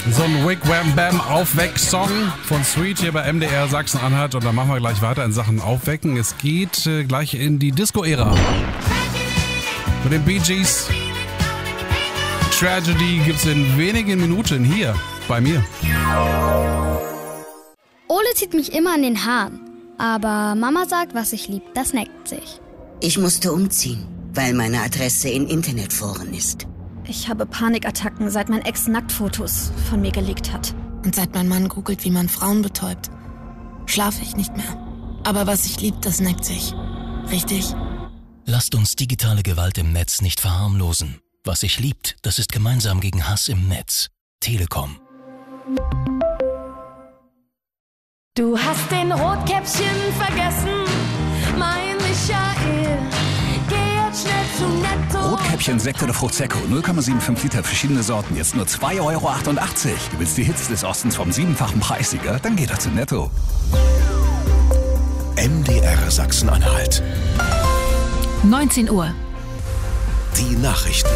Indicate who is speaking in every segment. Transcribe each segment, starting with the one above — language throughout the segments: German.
Speaker 1: So ein Wig-Wham-Bam-Aufweck-Song von Sweet hier bei MDR Sachsen-Anhalt. Und dann machen wir gleich weiter in Sachen Aufwecken. Es geht gleich in die Disco-Ära. Mit den Bee Gees. Tragedy gibt's in wenigen Minuten hier bei mir.
Speaker 2: Ole zieht mich immer an den Haaren. Aber Mama sagt, was ich lieb, das neckt sich.
Speaker 3: Ich musste umziehen, weil meine Adresse in Internetforen ist.
Speaker 4: Ich habe Panikattacken, seit mein Ex Nacktfotos von mir geleakt hat.
Speaker 5: Und seit mein Mann googelt, wie man Frauen betäubt, schlafe ich nicht mehr. Aber was ich lieb, das neckt sich. Richtig?
Speaker 6: Lasst uns digitale Gewalt im Netz nicht verharmlosen. Was sich liebt, das ist gemeinsam gegen Hass im Netz. Telekom.
Speaker 7: Du hast den Rotkäppchen vergessen, mein Michael. Geh jetzt schnell zu Netto.
Speaker 8: Rotkäppchen, Sekt oder Prosecco, 0,75 Liter, verschiedene Sorten, jetzt nur 2,88 €. Du willst die Hits des Ostens vom 7-fachen Preissieger? Dann geh doch zu Netto.
Speaker 9: MDR Sachsen-Anhalt.
Speaker 10: 19 Uhr.
Speaker 9: Die Nachrichten.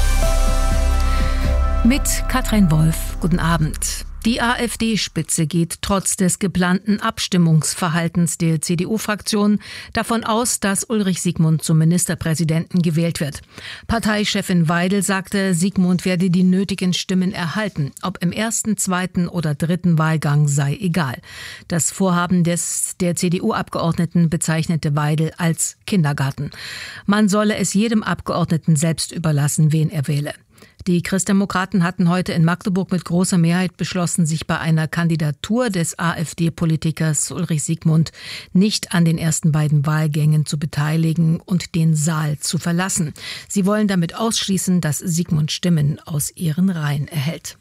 Speaker 10: Mit Katrin Wolf. Guten Abend. Die AfD-Spitze geht trotz des geplanten Abstimmungsverhaltens der CDU-Fraktion davon aus, dass Ulrich Siegmund zum Ministerpräsidenten gewählt wird. Parteichefin Weidel sagte, Siegmund werde die nötigen Stimmen erhalten. Ob im ersten, zweiten oder dritten Wahlgang sei egal. Das Vorhaben der CDU-Abgeordneten bezeichnete Weidel als Kindergarten. Man solle es jedem Abgeordneten selbst überlassen, wen er wähle. Die Christdemokraten hatten heute in Magdeburg mit großer Mehrheit beschlossen, sich bei einer Kandidatur des AfD-Politikers Ulrich Siegmund nicht an den ersten beiden Wahlgängen zu beteiligen und den Saal zu verlassen. Sie wollen damit ausschließen, dass Siegmund Stimmen aus ihren Reihen erhält.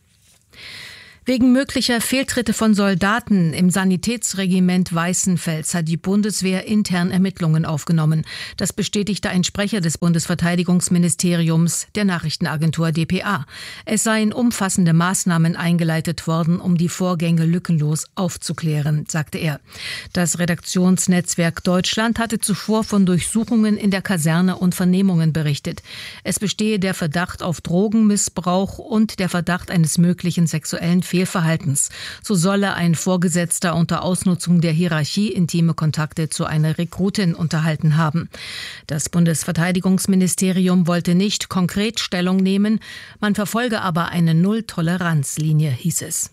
Speaker 10: Wegen möglicher Fehltritte von Soldaten im Sanitätsregiment Weißenfels hat die Bundeswehr intern Ermittlungen aufgenommen. Das bestätigte ein Sprecher des Bundesverteidigungsministeriums der Nachrichtenagentur dpa. Es seien umfassende Maßnahmen eingeleitet worden, um die Vorgänge lückenlos aufzuklären, sagte er. Das Redaktionsnetzwerk Deutschland hatte zuvor von Durchsuchungen in der Kaserne und Vernehmungen berichtet. Es bestehe der Verdacht auf Drogenmissbrauch und der Verdacht eines möglichen sexuellen Fehlverhaltens. So solle ein Vorgesetzter unter Ausnutzung der Hierarchie intime Kontakte zu einer Rekrutin unterhalten haben. Das Bundesverteidigungsministerium wollte nicht konkret Stellung nehmen, man verfolge aber eine Null-Toleranz-Linie, hieß es.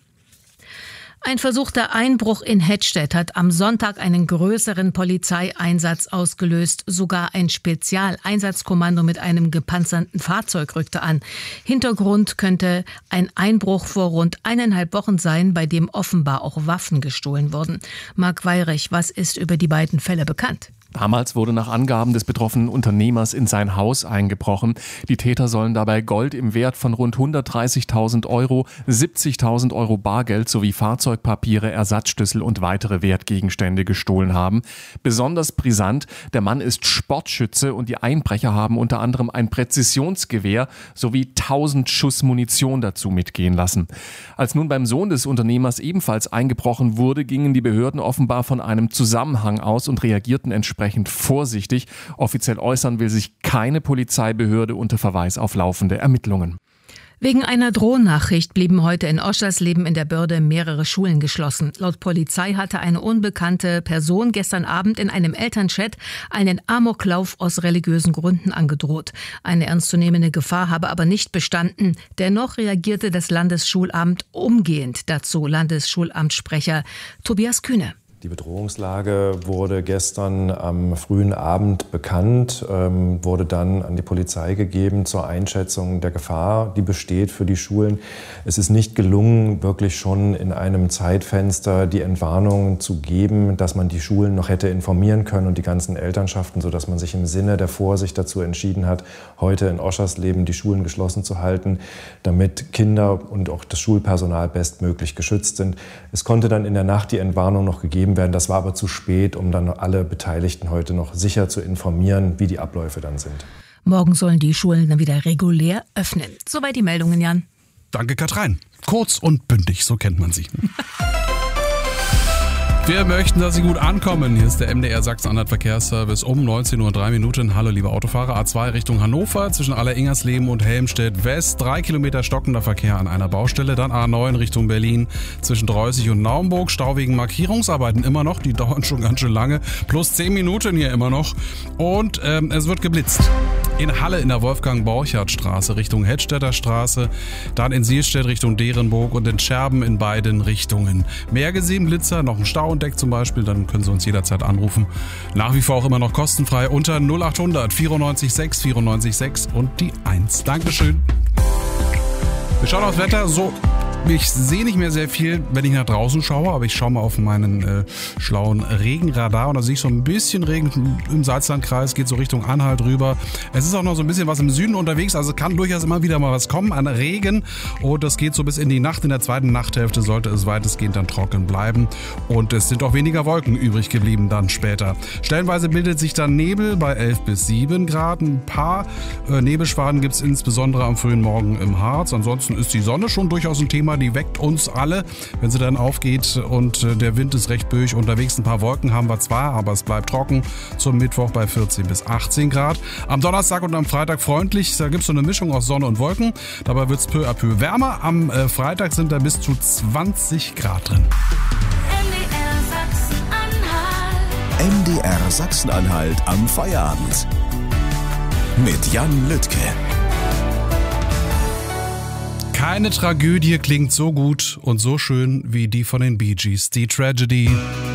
Speaker 10: Ein versuchter Einbruch in Hettstedt hat am Sonntag einen größeren Polizeieinsatz ausgelöst. Sogar ein Spezialeinsatzkommando mit einem gepanzerten Fahrzeug rückte an. Hintergrund könnte ein Einbruch vor rund 1,5 Wochen sein, bei dem offenbar auch Waffen gestohlen wurden. Marc Weyrich, was ist über die beiden Fälle bekannt?
Speaker 11: Damals wurde nach Angaben des betroffenen Unternehmers in sein Haus eingebrochen. Die Täter sollen dabei Gold im Wert von rund 130.000 €, 70.000 € Bargeld sowie Fahrzeugpapiere, Ersatzschlüssel und weitere Wertgegenstände gestohlen haben. Besonders brisant, der Mann ist Sportschütze und die Einbrecher haben unter anderem ein Präzisionsgewehr sowie 1000 Schuss Munition dazu mitgehen lassen. Als nun beim Sohn des Unternehmers ebenfalls eingebrochen wurde, gingen die Behörden offenbar von einem Zusammenhang aus und reagierten entsprechend vorsichtig. Offiziell äußern will sich keine Polizeibehörde unter Verweis auf laufende Ermittlungen.
Speaker 10: Wegen einer Drohnachricht blieben heute in Oschersleben in der Börde mehrere Schulen geschlossen. Laut Polizei hatte eine unbekannte Person gestern Abend in einem Elternchat einen Amoklauf aus religiösen Gründen angedroht. Eine ernstzunehmende Gefahr habe aber nicht bestanden. Dennoch reagierte das Landesschulamt umgehend. Dazu Landesschulamtssprecher Tobias Kühne.
Speaker 12: Die Bedrohungslage wurde gestern am frühen Abend bekannt, wurde dann an die Polizei gegeben zur Einschätzung der Gefahr, die besteht für die Schulen. Es ist nicht gelungen, wirklich schon in einem Zeitfenster die Entwarnung zu geben, dass man die Schulen noch hätte informieren können und die ganzen Elternschaften, sodass man sich im Sinne der Vorsicht dazu entschieden hat, heute in Oschersleben die Schulen geschlossen zu halten, damit Kinder und auch das Schulpersonal bestmöglich geschützt sind. Es konnte dann in der Nacht die Entwarnung noch gegeben werden. Das war aber zu spät, um dann alle Beteiligten heute noch sicher zu informieren, wie die Abläufe dann sind.
Speaker 10: Morgen sollen die Schulen dann wieder regulär öffnen. Soweit die Meldungen, Jan.
Speaker 1: Danke, Katrin. Kurz und bündig, so kennt man sie. Wir möchten, dass Sie gut ankommen. Hier ist der MDR Sachsen-Anhalt Verkehrsservice um 19:03 Uhr. Hallo liebe Autofahrer, A2 Richtung Hannover zwischen Aller-Ingersleben und Helmstedt West. 3 Kilometer stockender Verkehr an einer Baustelle. Dann A9 Richtung Berlin zwischen Dreußig und Naumburg. Stau wegen Markierungsarbeiten immer noch, die dauern schon ganz schön lange. Plus 10 Minuten hier immer noch. Und es wird geblitzt. In Halle in der Wolfgang-Borchardt-Straße Richtung Hedstädter Straße, dann in Sierstedt Richtung Derenburg und in Scherben in beiden Richtungen. Mehr gesehen Blitzer, noch ein Stau entdeckt zum Beispiel, dann können Sie uns jederzeit anrufen. Nach wie vor auch immer noch kostenfrei unter 0800 94 6 94 6 und die 1. Dankeschön. Wir schauen aufs Wetter. So, ich sehe nicht mehr sehr viel, wenn ich nach draußen schaue, aber ich schaue mal auf meinen schlauen Regenradar und da sehe ich so ein bisschen Regen im Salzlandkreis, geht so Richtung Anhalt rüber. Es ist auch noch so ein bisschen was im Süden unterwegs, also kann durchaus immer wieder mal was kommen an Regen und das geht so bis in die Nacht. In der zweiten Nachthälfte sollte es weitestgehend dann trocken bleiben und es sind auch weniger Wolken übrig geblieben dann später. Stellenweise bildet sich dann Nebel bei 11 bis 7 Grad. Ein paar Nebelschwaden gibt es insbesondere am frühen Morgen im Harz. Ansonsten ist die Sonne schon durchaus ein Thema. Die weckt uns alle, wenn sie dann aufgeht und der Wind ist recht böig unterwegs. Ein paar Wolken haben wir zwar, aber es bleibt trocken zum Mittwoch bei 14 bis 18 Grad. Am Donnerstag und am Freitag freundlich, da gibt es so eine Mischung aus Sonne und Wolken. Dabei wird es peu à peu wärmer. Am Freitag sind da bis zu 20 Grad drin.
Speaker 9: MDR Sachsen-Anhalt am Feierabend. Mit Jan Lüttke.
Speaker 1: Keine Tragödie klingt so gut und so schön wie die von den Bee Gees, die Tragedy.